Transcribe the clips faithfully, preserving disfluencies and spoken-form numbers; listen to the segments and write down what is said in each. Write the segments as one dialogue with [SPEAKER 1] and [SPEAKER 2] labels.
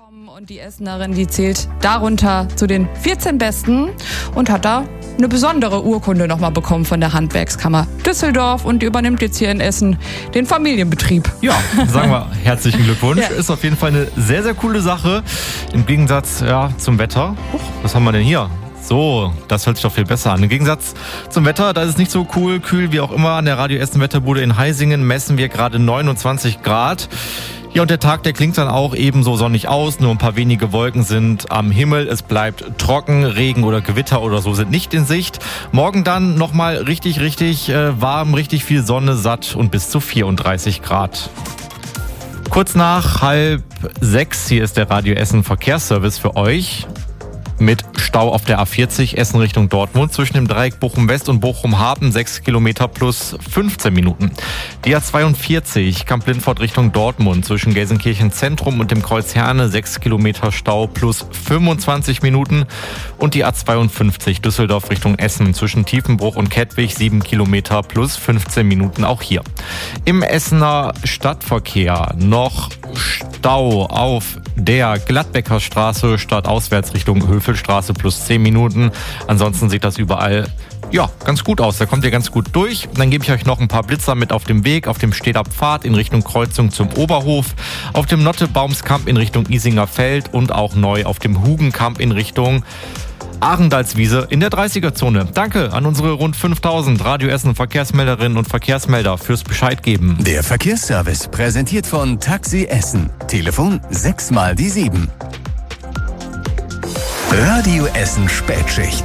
[SPEAKER 1] Und die Essenerin, die zählt darunter zu den vierzehn Besten und hat da eine besondere Urkunde nochmal bekommen von der Handwerkskammer Düsseldorf und die übernimmt jetzt hier in Essen den Familienbetrieb.
[SPEAKER 2] Ja, sagen wir herzlichen Glückwunsch.
[SPEAKER 1] Ja.
[SPEAKER 2] Ist auf jeden Fall eine sehr, sehr coole Sache. Im Gegensatz ja, zum Wetter. Huch, was haben wir denn hier? So, das hört sich doch viel besser an. Im Gegensatz zum Wetter, da ist es nicht so cool, kühl wie auch immer. An der Radio Essen Wetterbude in Heisingen messen wir gerade neunundzwanzig Grad. Ja, und der Tag, der klingt dann auch ebenso sonnig aus. Nur ein paar wenige Wolken sind am Himmel. Es bleibt trocken. Regen oder Gewitter oder so sind nicht in Sicht. Morgen dann nochmal richtig, richtig äh, warm, richtig viel Sonne, satt und bis zu vierunddreißig Grad. Kurz nach halb sechs, hier ist der Radio Essen Verkehrsservice für euch. Mit Stau auf der A vierzig Essen Richtung Dortmund zwischen dem Dreieck Bochum-West und Bochum-Hafen sechs Kilometer plus fünfzehn Minuten. Die A zweiundvierzig Kamp-Lindfort Richtung Dortmund zwischen Gelsenkirchen Zentrum und dem Kreuz Herne sechs Kilometer Stau plus fünfundzwanzig Minuten. Und die A zweiundfünfzig Düsseldorf Richtung Essen zwischen Tiefenbruch und Kettwig sieben Kilometer plus fünfzehn Minuten auch hier. Im Essener Stadtverkehr noch Stau auf der Gladbecker Straße stadtauswärts Richtung Höfelstraße plus zehn Minuten. Ansonsten sieht das überall ja ganz gut aus. Da kommt ihr ganz gut durch. Dann gebe ich euch noch ein paar Blitzer mit auf dem Weg. Auf dem Stehter Pfad in Richtung Kreuzung zum Oberhof. Auf dem Nottebaumskamp in Richtung Isinger Feld und auch neu auf dem Hugenkamp in Richtung Arendalswiese in der dreißiger-Zone. Danke an unsere rund fünftausend Radio Essen Verkehrsmelderinnen und Verkehrsmelder fürs Bescheid geben.
[SPEAKER 3] Der Verkehrsservice präsentiert von Taxi Essen. Telefon sechs mal die sieben. Radio Essen Spätschicht.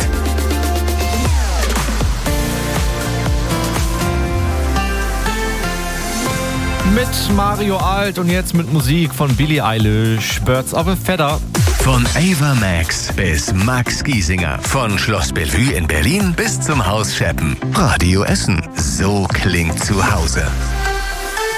[SPEAKER 2] Mit Mario Alt und jetzt mit Musik von Billie Eilish, Birds of a Feather.
[SPEAKER 3] Von Ava Max bis Max Giesinger. Von Schloss Bellevue in Berlin bis zum Haus Scheppen. Radio Essen. So klingt zu Hause.